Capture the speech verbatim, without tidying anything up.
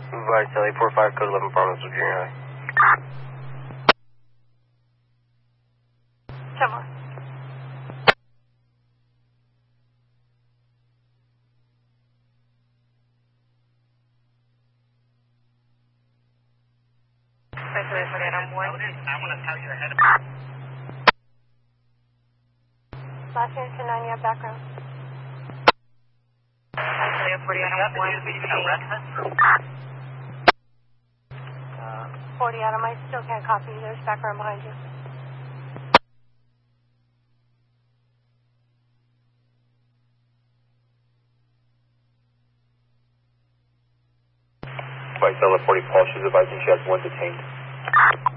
Vicelli, four five, code eleven, Farmers of Junior High. ten more. Vicelli, forty out on one. I want to tell you ahead of Last year, ten nine, you have background. Vicelli, forty out on one. forty out on, I still can't copy. There's background behind you. Vicelli, forty, Paul, she's advising she has one detained.